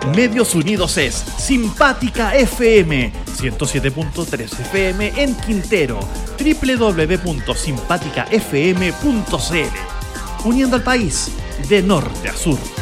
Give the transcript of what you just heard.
Medios Unidos es Simpática FM, 107.3 FM en Quintero, www.simpaticafm.cl. Uniendo al país de norte a sur.